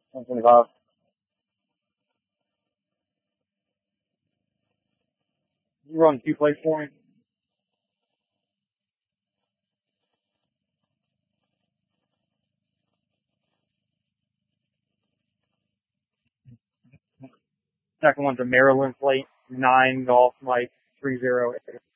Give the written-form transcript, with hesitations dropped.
125. You run 2 plates for me? Second one's a Maryland plate, 9 Golf Mike 30.